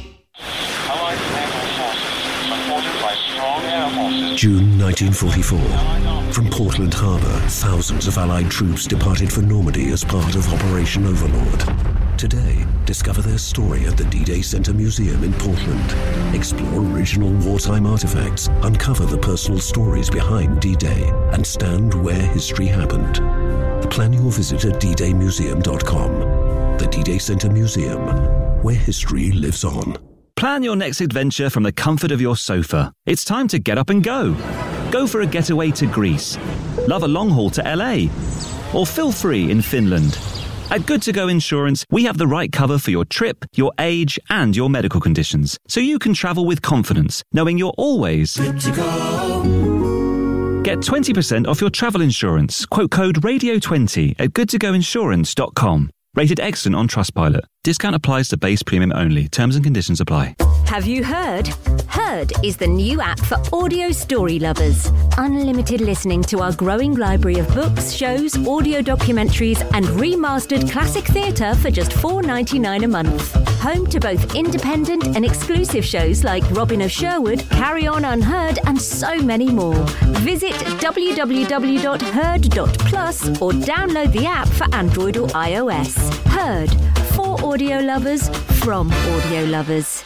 [SPEAKER 28] June 1944. From Portland Harbour, thousands of Allied troops departed for Normandy as part of Operation Overlord. Today, discover their story at the D-Day Center Museum in Portland. Explore original wartime artifacts, uncover the personal stories behind D-Day, and stand where history happened. Plan your visit at ddaymuseum.com. The D-Day Center Museum, where history lives on.
[SPEAKER 29] Plan your next adventure from the comfort of your sofa. It's time to get up and go. Go for a getaway to Greece. Love a long haul to LA. Or feel free in Finland. At Good To Go Insurance, we have the right cover for your trip, your age, and your medical conditions, so you can travel with confidence, knowing you're always good to go. Get 20% off your travel insurance. Quote code Radio20 at goodtogoinsurance.com. Rated excellent on Trustpilot. Discount applies to base premium only. Terms and conditions apply.
[SPEAKER 2] Have you heard? Heard is the new app for audio story lovers. Unlimited listening to our growing library of books, shows, audio documentaries, and remastered classic theatre for just $4.99 a month. Home to both independent and exclusive shows like Robin of Sherwood, Carry On Unheard, and so many more. Visit www.heard.plus or download the app for Android or iOS. Heard. For audio lovers, from audio lovers.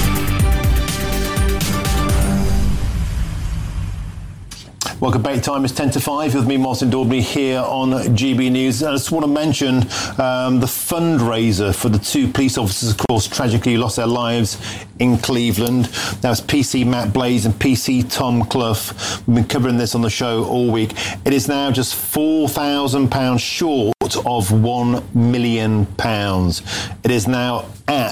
[SPEAKER 1] Welcome back. Time is 10 to 5 with me, Martin Daubney, here on GB News. I just want to mention the fundraiser for the two police officers, of course, tragically lost their lives in Cleveland. That was PC Matt Blaze and PC Tom Clough. We've been covering this on the show all week. It is now just £4,000 short of £1 million. It is now at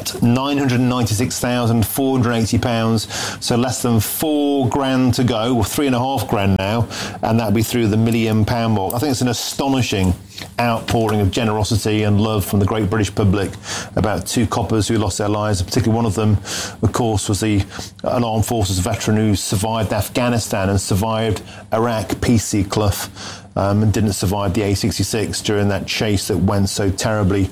[SPEAKER 1] £996,480, so less than £4,000 to go, or £3,500 now, and that'll be through the £1 million mark. I think it's an astonishing outpouring of generosity and love from the great British public about two coppers who lost their lives. Particularly one of them, of course, was an armed forces veteran who survived Afghanistan and survived Iraq, PC Clough, and didn't survive the A66 during that chase that went so terribly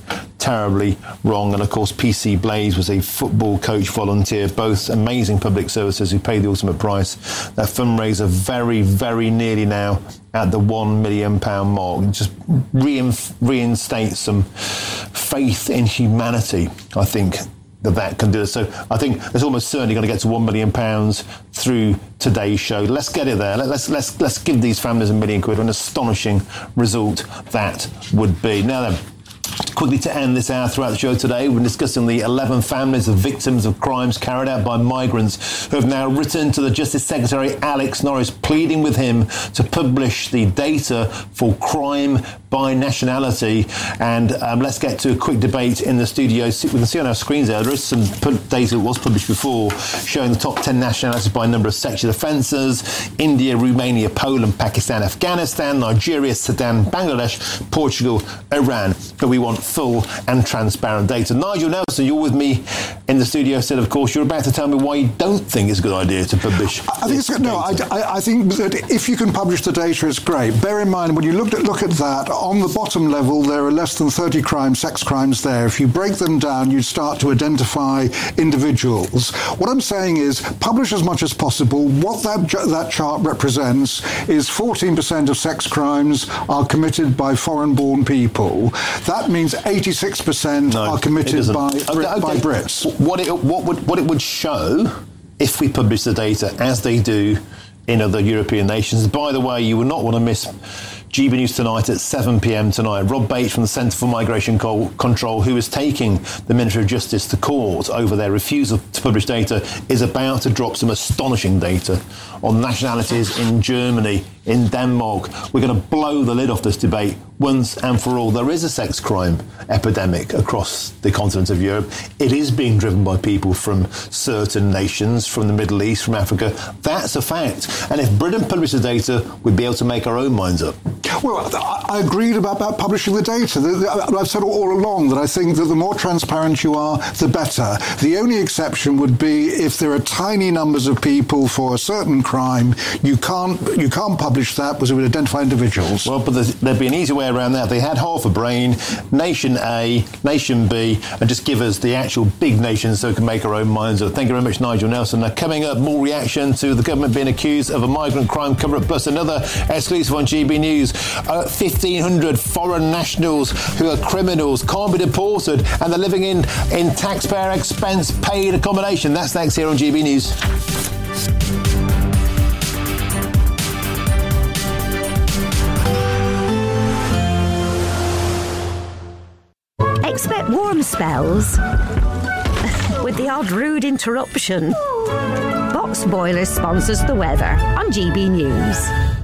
[SPEAKER 1] wrong. And of course, PC Blaze was a football coach volunteer, both amazing public services who paid the ultimate price. That fundraiser very, very nearly now at the £1 million mark. It just reinstates some faith in humanity, I think, that can do it. So I think it's almost certainly going to get to £1 million through today's show. Let's get it there. Let's give these families £1 million. An astonishing result that would be. Now then, quickly to end this hour throughout the show today, we're discussing the 11 families of victims of crimes carried out by migrants who have now written to the Justice Secretary Alex Norris, pleading with him to publish the data for crime by nationality. And let's get to a quick debate in the studio. We can see on our screens there is some data that was published before showing the top 10 nationalities by number of sexual offences: India, Romania, Poland, Pakistan, Afghanistan, Nigeria, Sudan, Bangladesh, Portugal, Iran. But we want full and transparent data. Nigel Nelson, you're with me in the studio. Said, of course, you're about to tell me why you don't think it's a good idea to publish.
[SPEAKER 4] I think it's good. No, I think that if you can publish the data, it's great. Bear in mind, when you look at that, on the bottom level, there are less than 30 sex crimes there. If you break them down, you start to identify individuals. What I'm saying is, publish as much as possible. What that chart represents is 14% of sex crimes are committed by foreign-born people. That means 86% are committed by Brits.
[SPEAKER 1] What it would show if we publish the data as they do in other European nations. By the way, you will not want to miss GB News Tonight at 7 p.m. tonight. Rob Bates from the Centre for Migration Control, who is taking the Ministry of Justice to court over their refusal to publish data, is about to drop some astonishing data on nationalities in Germany, in Denmark. We're going to blow the lid off this debate once and for all. There is a sex crime epidemic across the continent of Europe. It is being driven by people from certain nations, from the Middle East, from Africa. That's a fact. And if Britain published the data, we'd be able to make our own minds up.
[SPEAKER 4] Well, I agreed about publishing the data. I've said all along that I think that the more transparent you are, the better. The only exception would be if there are tiny numbers of people for a certain crime. You can't publish that because it would identify individuals.
[SPEAKER 1] Well, but there'd be an easy way around that. They had half a brain, nation A, nation B, and just give us the actual big nations so we can make our own minds up. Thank you very much, Nigel Nelson. Now, coming up, more reaction to the government being accused of a migrant crime cover-up, plus another exclusive on GB News. 1,500 foreign nationals who are criminals can't be deported, and they're living in taxpayer expense paid accommodation. That's next here on GB News.
[SPEAKER 2] Expect warm spells with the odd rude interruption. Box Boiler sponsors the weather on GB News.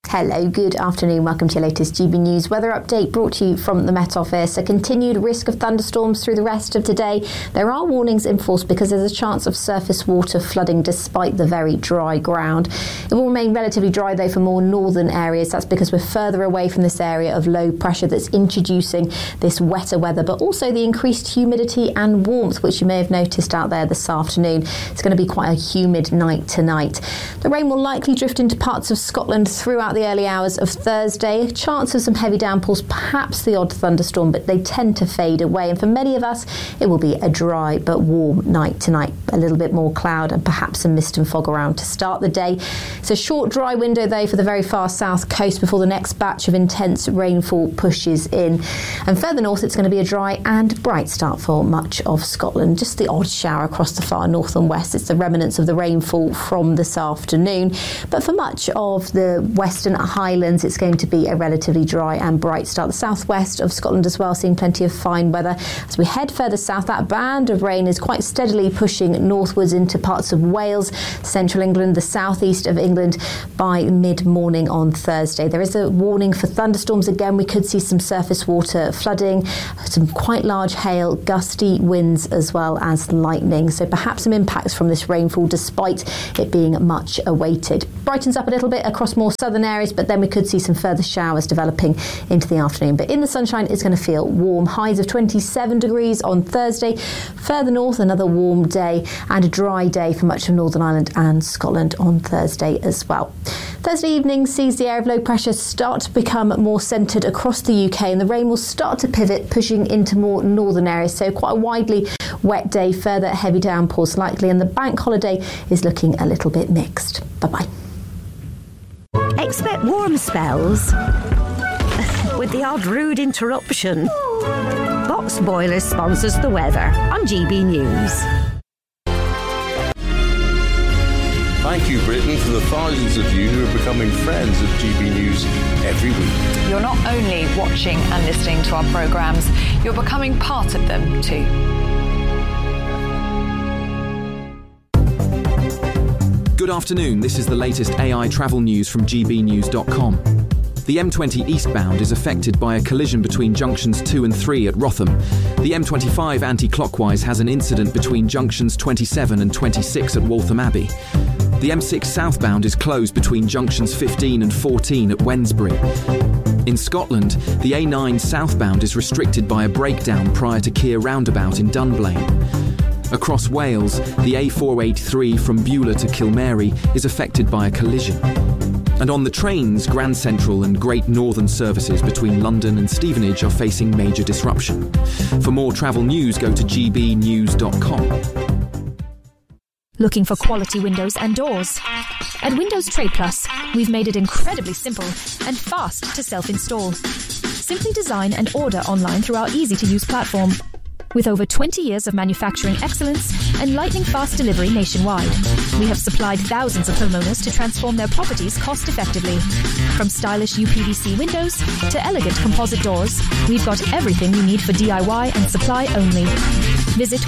[SPEAKER 12] Hello, good afternoon. Welcome to your latest GB News weather update brought to you from the Met Office. A continued risk of thunderstorms through the rest of today. There are warnings in force because there's a chance of surface water flooding despite the very dry ground. It will remain relatively dry though for more northern areas. That's because we're further away from this area of low pressure that's introducing this wetter weather, but also the increased humidity and warmth, which you may have noticed out there this afternoon. It's going to be quite a humid night tonight. The rain will likely drift into parts of Scotland throughout the early hours of Thursday. A chance of some heavy downpours, perhaps the odd thunderstorm, but they tend to fade away. And for many of us, it will be a dry but warm night tonight. A little bit more cloud and perhaps some mist and fog around to start the day. It's a short dry window though for the very far south coast before the next batch of intense rainfall pushes in. And further north, it's going to be a dry and bright start for much of Scotland. Just the odd shower across the far north and west. It's the remnants of the rainfall from this afternoon. But for much of the western Highlands, it's going to be a relatively dry and bright start. The southwest of Scotland as well, seeing plenty of fine weather. As we head further south, that band of rain is quite steadily pushing northwards into parts of Wales, central England, the southeast of England by mid-morning on Thursday. There is a warning for thunderstorms again. We could see some surface water flooding, some quite large hail, gusty winds as well as lightning. So perhaps some impacts from this rainfall despite it being much awaited. Brightens up a little bit across more southern areas, but then we could see some further showers developing into the afternoon. But in the sunshine, it's going to feel warm. Highs of 27 degrees on Thursday. Further north, another warm day and a dry day for much of Northern Ireland and Scotland on Thursday as well. Thursday evening sees the area of low pressure start to become more centred across the UK, and the rain will start to pivot, pushing into more northern areas. So quite a widely wet day, further heavy downpours likely, and the bank holiday is looking a little bit mixed. Bye-bye.
[SPEAKER 2] Expect warm spells with the odd rude interruption. Box Boilers sponsors the weather on GB News.
[SPEAKER 24] Thank you, Britain, for the thousands of you who are becoming friends of GB News every week.
[SPEAKER 25] You're not only watching and listening to our programmes, you're becoming part of them too.
[SPEAKER 18] Good afternoon, this is the latest AI travel news from gbnews.com. The M20 eastbound is affected by a collision between junctions 2 and 3 at Rotham. The M25 anti-clockwise has an incident between junctions 27 and 26 at Waltham Abbey. The M6 southbound is closed between junctions 15 and 14 at Wednesbury. In Scotland, the A9 southbound is restricted by a breakdown prior to Keir roundabout in Dunblane. Across Wales, the A483 from Beulah to Kilmary is affected by a collision. And on the trains, Grand Central and Great Northern services between London and Stevenage are facing major disruption. For more travel news, go to gbnews.com.
[SPEAKER 3] Looking for quality windows and doors? At Windows Trade Plus, we've made it incredibly simple and fast to self-install. Simply design and order online through our easy-to-use platform. With over 20 years of manufacturing excellence and lightning-fast delivery nationwide, we have supplied thousands of homeowners to transform their properties cost-effectively. From stylish UPVC windows to elegant composite doors, we've got everything you need for DIY and supply only. Visit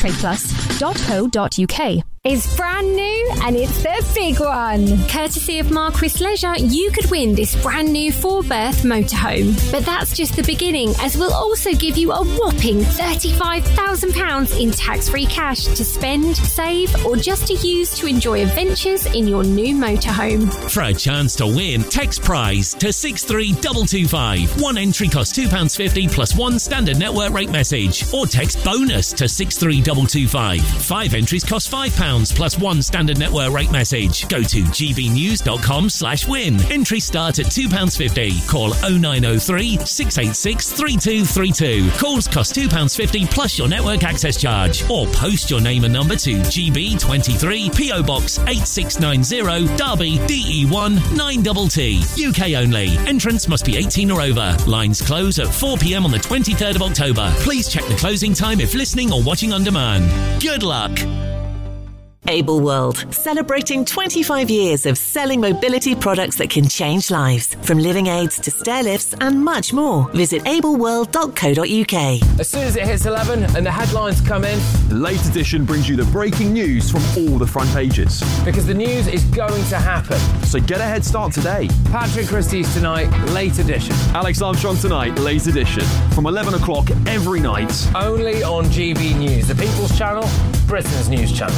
[SPEAKER 3] windowstradeplus.co.uk.
[SPEAKER 5] It's brand new and it's the big one. Courtesy of Marquis Leisure, you could win this brand new 4-berth motorhome. But that's just the beginning, as we'll also give you a whopping £35,000 in tax-free cash to spend, save, or just to use to enjoy adventures in your new motorhome.
[SPEAKER 6] For a chance to win, text prize to 63225. One entry costs £2.50 plus one standard network rate message. Or text bonus to 63225. 5 entries cost £5 plus one standard network rate message. Go to gbnews.com/win. Entries start at £2.50. Call 0903 686 3232. Calls cost £2.50 plus your network access charge. Or post your name and number to GB23 PO Box 8690 Derby DE1 9TT. UK only. Entrance must be 18 or over. Lines close at 4 p.m. on the 23rd of October. Please check the closing time if listening or watching on demand. Good luck.
[SPEAKER 7] Able World, celebrating 25 years of selling mobility products that can change lives. From living aids to stair lifts and much more. Visit ableworld.co.uk.
[SPEAKER 9] As soon as it hits 11 and the headlines come in,
[SPEAKER 10] the Late Edition brings you the breaking news from all the front pages.
[SPEAKER 9] Because the news is going to happen.
[SPEAKER 10] So get a head start today.
[SPEAKER 9] Patrick Christie's tonight, Late Edition.
[SPEAKER 10] Alex Armstrong tonight, Late Edition. From 11 o'clock every night.
[SPEAKER 9] Only on GB News, the People's Channel, Britain's news channel.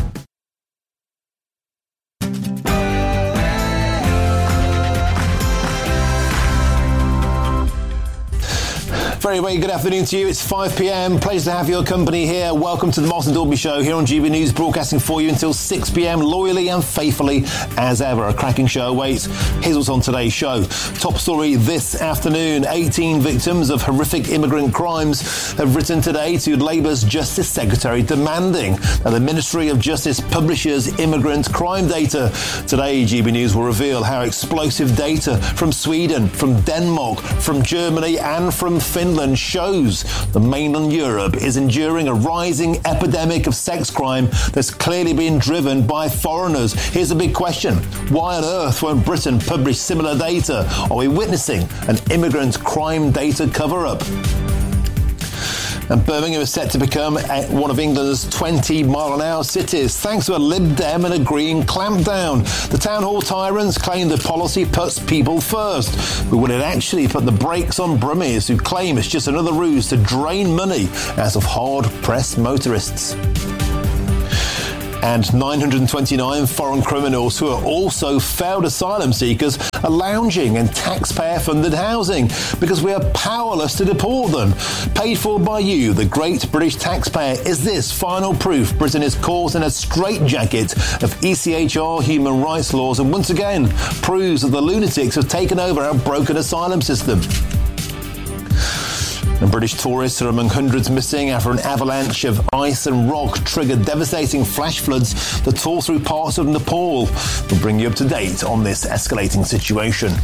[SPEAKER 1] Very, very good afternoon to you. It's 5 p.m. Pleasure to have your company here. Welcome to the Martin Dalby Show here on GB News, broadcasting for you until 6 p.m. loyally and faithfully as ever. A cracking show awaits. Here's what's on today's show. Top story this afternoon. 18 victims of horrific immigrant crimes have written today to Labour's Justice Secretary demanding that the Ministry of Justice publishes immigrant crime data. Today, GB News will reveal how explosive data from Sweden, from Denmark, from Germany and from Finland shows that mainland Europe is enduring a rising epidemic of sex crime that's clearly being driven by foreigners. Here's a big question. Why on earth won't Britain publish similar data? Are we witnessing an immigrant crime data cover-up? And Birmingham is set to become one of England's 20-mile-an-hour cities, thanks to a Lib Dem and a Green clampdown. The town hall tyrants claim the policy puts people first, but will it actually put the brakes on Brummies, who claim it's just another ruse to drain money out of hard-pressed motorists? And 929 foreign criminals who are also failed asylum seekers are lounging in taxpayer-funded housing because we are powerless to deport them. Paid for by you, the great British taxpayer. Is this final proof Britain is caught in a straitjacket of ECHR human rights laws and once again proves that the lunatics have taken over our broken asylum system? And British tourists are among hundreds missing after an avalanche of ice and rock triggered devastating flash floods that tore through parts of Nepal. We'll bring you up to date on this escalating situation.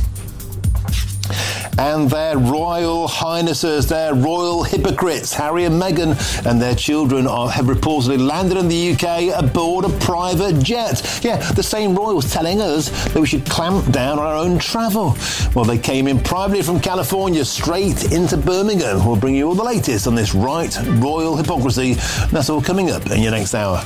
[SPEAKER 1] And their royal highnesses, their royal hypocrites, Harry and Meghan and their children have reportedly landed in the UK aboard a private jet. Yeah, the same royals telling us that we should clamp down on our own travel. Well, they came in privately from California straight into Birmingham. We'll bring you all the latest on this right royal hypocrisy. That's all coming up in your next hour.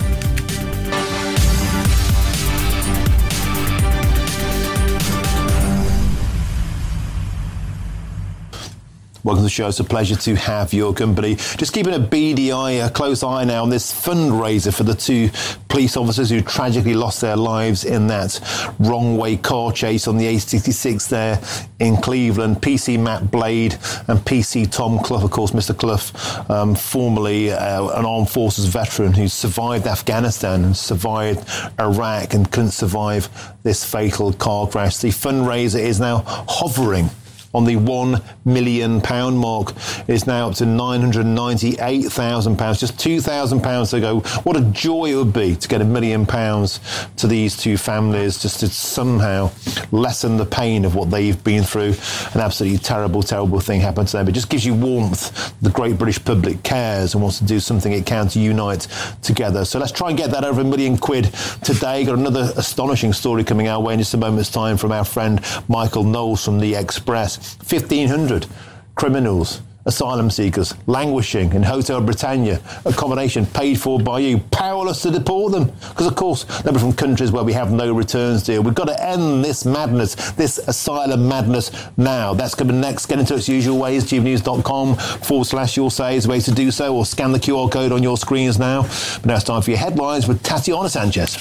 [SPEAKER 1] Welcome to the show. It's a pleasure to have your company. Just keeping a beady eye, a close eye now on this fundraiser for the two police officers who tragically lost their lives in that wrong-way car chase on the A66 there in Cleveland. PC Matt Blade and PC Tom Clough. Of course, Mr. Clough, formerly an armed forces veteran who survived Afghanistan and survived Iraq and couldn't survive this fatal car crash. The fundraiser is now hovering on the £1 million mark. It's now up to £998,000, just £2,000 ago. What a joy it would be to get £1 million to these two families, just to somehow lessen the pain of what they've been through. An absolutely terrible, terrible thing happened to them. It just gives you warmth. The great British public cares and wants to do something it can to unite together. So let's try and get that over £1 million today. Got another astonishing story coming our way in just a moment's time from our friend Michael Knowles from The Express. 1,500 criminals, asylum seekers, languishing in Hotel Britannia, accommodation paid for by you, powerless to deport them. Because, of course, they're from countries where we have no returns deal. We've got to end this madness, this asylum madness now. That's coming next. Get in touch the usual ways, gbnews.com/you'll say is the way to do so, or scan the QR code on your screens now. But now it's time for your headlines with Tatiana Sanchez.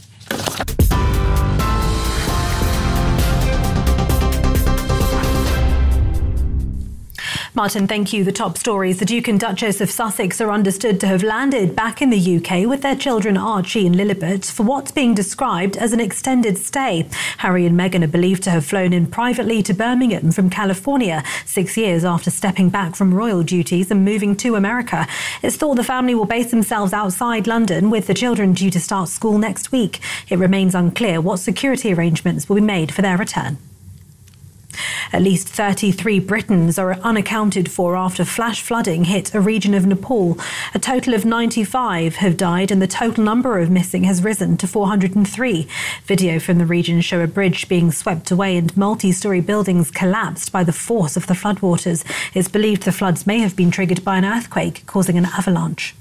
[SPEAKER 11] Martin, thank you. The top stories. The Duke and Duchess of Sussex are understood to have landed back in the UK with their children Archie and Lilibet for what's being described as an extended stay. Harry and Meghan are believed to have flown in privately to Birmingham from California 6 years after stepping back from royal duties and moving to America. It's thought the family will base themselves outside London, with the children due to start school next week. It remains unclear what security arrangements will be made for their return. At least 33 Britons are unaccounted for after flash flooding hit a region of Nepal. A total of 95 have died and the total number of missing has risen to 403. Video from the region show a bridge being swept away and multi-storey buildings collapsed by the force of the floodwaters. It's believed the floods may have been triggered by an earthquake, causing an avalanche.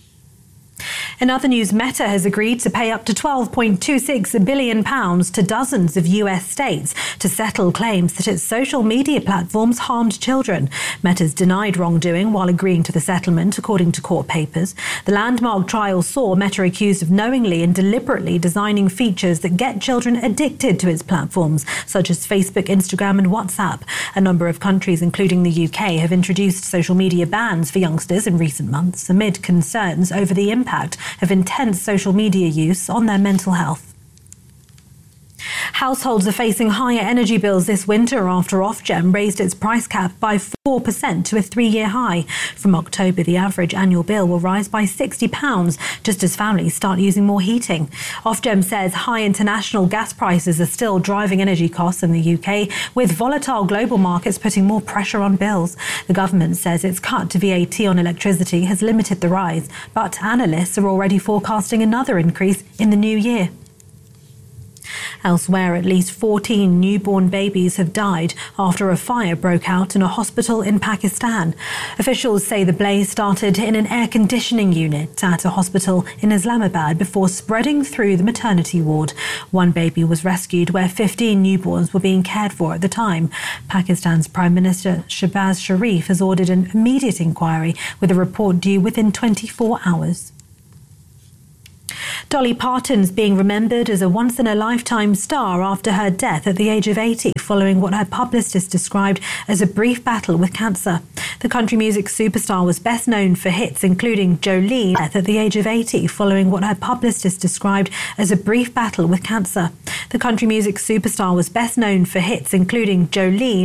[SPEAKER 11] In other news, Meta has agreed to pay up to £12.26 billion to dozens of US states to settle claims that its social media platforms harmed children. Meta's denied wrongdoing while agreeing to the settlement, according to court papers. The landmark trial saw Meta accused of knowingly and deliberately designing features that get children addicted to its platforms, such as Facebook, Instagram and WhatsApp. A number of countries, including the UK, have introduced social media bans for youngsters in recent months, amid concerns over the impact of intense social media use on their mental health. Households are facing higher energy bills this winter after Ofgem raised its price cap by 4% to a 3-year high. From October, the average annual bill will rise by £60 just as families start using more heating. Ofgem says high international gas prices are still driving energy costs in the UK, with volatile global markets putting more pressure on bills. The government says its cut to VAT on electricity has limited the rise, but analysts are already forecasting another increase in the new year. Elsewhere, at least 14 newborn babies have died after a fire broke out in a hospital in Pakistan. Officials say the blaze started in an air conditioning unit at a hospital in Islamabad before spreading through the maternity ward. One baby was rescued where 15 newborns were being cared for at the time. Pakistan's Prime Minister Shehbaz Sharif has ordered an immediate inquiry with a report due within 24 hours. Dolly Parton's being remembered as a once-in-a-lifetime star after her death at the age of 80, following what her publicist described as a brief battle with cancer. The country music superstar was best known for hits including Jolene, death at the age of 80, following what her publicist described as a brief battle with cancer. The country music superstar was best known for hits including Jolene,